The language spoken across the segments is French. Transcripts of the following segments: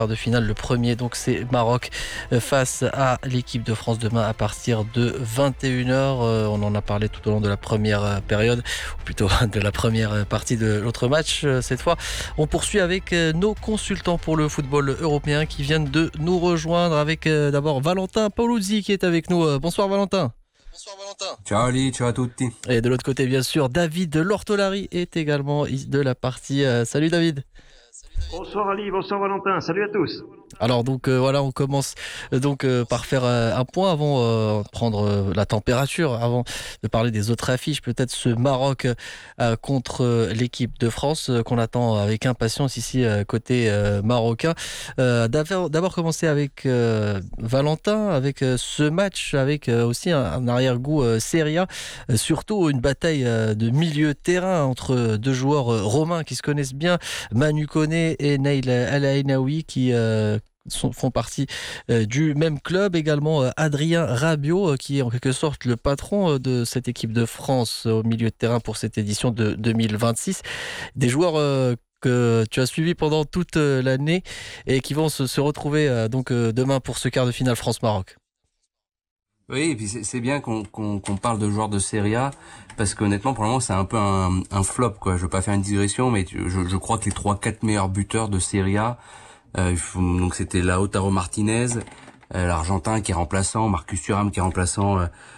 De finale, le premier, donc c'est Maroc face à l'équipe de France demain à partir de 21h. On en a parlé tout au long de la première période, ou plutôt de la première partie de l'autre match. Cette fois, on poursuit avec nos consultants pour le football européen qui viennent de nous rejoindre avec d'abord Valentin Paoluzzi qui est avec nous. Bonsoir Valentin. Bonsoir Valentin. Ciao Ali, ciao à tutti. Et de l'autre côté, bien sûr, David Lortolari est également de la partie. Salut David. Bonsoir Ali, bonsoir Valentin, salut à tous. Alors donc voilà, on commence par faire un point avant de prendre la température, avant de parler des autres affiches, peut-être ce Maroc contre l'équipe de France qu'on attend avec impatience ici côté marocain. D'abord commencer avec Valentin, avec ce match, avec aussi un arrière-goût Serie A, surtout une bataille de milieu de terrain entre deux joueurs romains qui se connaissent bien, Manu Koné et Naïl El Ainaoui qui font partie du même club. Également Adrien Rabiot qui est en quelque sorte le patron de cette équipe de France au milieu de terrain pour cette édition de 2026. Des joueurs que tu as suivis pendant toute l'année et qui vont se retrouver demain pour ce quart de finale France-Maroc. Oui, et puis c'est bien qu'on parle de joueurs de Serie A, parce qu'honnêtement, pour le moment, c'est un peu un flop, quoi. Je veux pas faire une digression, mais je crois que les 3-4 meilleurs buteurs de Serie A, donc c'était Lautaro Martinez, l'Argentin qui est remplaçant, Marcus Thuram qui est remplaçant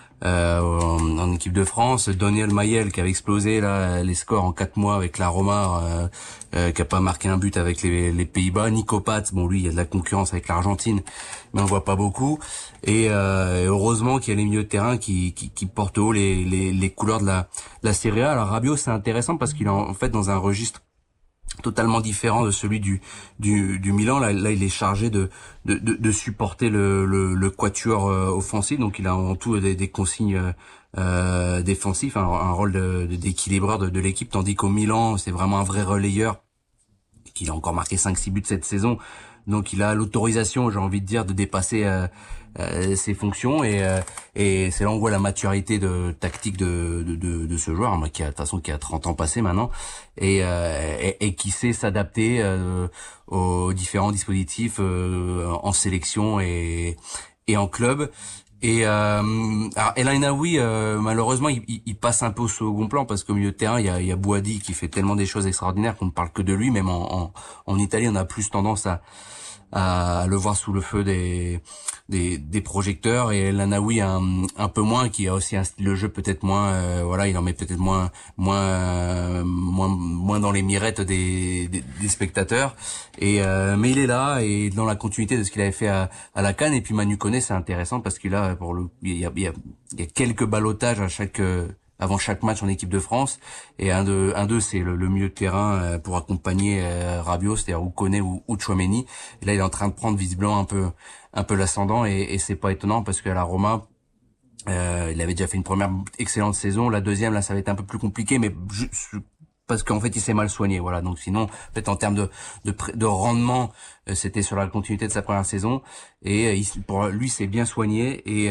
en équipe de France, Daniel Mayel qui avait explosé là les scores en 4 mois avec la Roma, qui a pas marqué un but avec les Pays-Bas, Nico Paz, bon lui il y a de la concurrence avec l'Argentine, mais on voit pas beaucoup, et heureusement qu'il y a les milieux de terrain qui portent haut les couleurs de la Serie A. Alors Rabiot, c'est intéressant parce qu'il est en fait dans un registre totalement différent de celui du Milan. Là il est chargé de supporter le quatuor offensif, donc il a en tout des consignes défensives, un rôle d'équilibreur de l'équipe, tandis qu'au Milan c'est vraiment un vrai relayeur, qu'il a encore marqué 5-6 buts cette saison, donc il a l'autorisation, j'ai envie de dire, de dépasser ses fonctions, et c'est là où on voit la maturité tactique de ce joueur, qui a de toute façon qui a 30 ans passés maintenant, et qui sait s'adapter aux différents dispositifs en sélection et en club. Et alors El Ainaoui, malheureusement il passe un peu au second plan, parce qu'au milieu de terrain il y a Bouhaddi qui fait tellement des choses extraordinaires qu'on ne parle que de lui. Même en Italie on a plus tendance à le voir sous le feu des projecteurs, et El Ainaoui un peu moins, qui a aussi un style de jeu peut-être moins il en met peut-être moins dans les mirettes des spectateurs, mais il est là et dans la continuité de ce qu'il avait fait à la CAN. Et puis Manu Koné, c'est intéressant parce qu'il a il y a quelques ballottages avant chaque match en équipe de France, et un d'eux c'est le milieu de terrain pour accompagner Rabiot, c'est-à-dire ou Koné ou Tchouaméni. Et là il est en train de prendre visiblement un peu l'ascendant, et c'est pas étonnant parce qu'à la Roma il avait déjà fait une première excellente saison. La deuxième, là, ça va être un peu plus compliqué, mais parce qu'en fait, il s'est mal soigné, voilà. Donc sinon, peut-être en termes de rendement, c'était sur la continuité de sa première saison, et pour lui, c'est bien soigné, et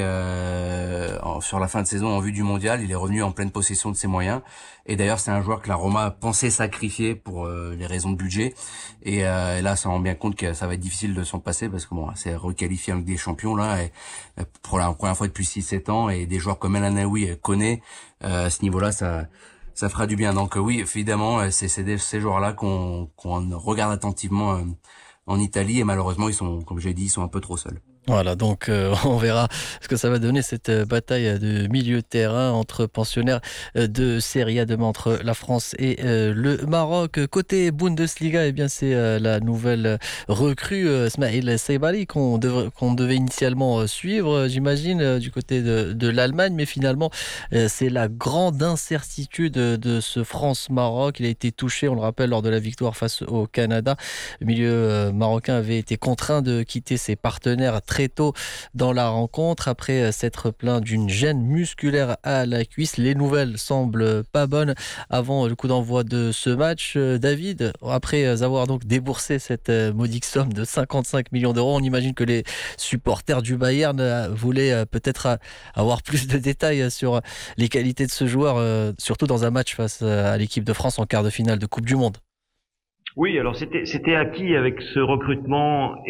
sur la fin de saison, en vue du mondial, il est revenu en pleine possession de ses moyens. Et d'ailleurs, c'est un joueur que la Roma pensait sacrifier pour les raisons de budget, et là, ça rend bien compte que ça va être difficile de s'en passer, parce que bon, c'est requalifié avec des champions là, et pour la première fois depuis 6-7 ans, et des joueurs comme El Ainaoui connaît à ce niveau-là, ça fera du bien. Donc oui, évidemment, c'est ces joueurs-là qu'on regarde attentivement en Italie, et malheureusement, ils sont, comme j'ai dit, ils sont un peu trop seuls. Voilà, donc on verra ce que ça va donner, cette bataille de milieu de terrain entre pensionnaires de Serie A demain, entre la France et le Maroc. Côté Bundesliga, eh bien c'est la nouvelle recrue Smaïl Saibali qu'on devait initialement suivre, j'imagine, du côté de l'Allemagne, mais finalement c'est la grande incertitude de ce France-Maroc. Il a été touché, on le rappelle, lors de la victoire face au Canada. Le milieu marocain avait été contraint de quitter ses partenaires très tôt dans la rencontre après s'être plaint d'une gêne musculaire à la cuisse. Les nouvelles semblent pas bonnes avant le coup d'envoi de ce match. David, après avoir donc déboursé cette modique somme de 55 millions d'euros, on imagine que les supporters du Bayern voulaient peut-être avoir plus de détails sur les qualités de ce joueur, surtout dans un match face à l'équipe de France en quart de finale de Coupe du Monde. Oui, alors c'était acquis avec ce recrutement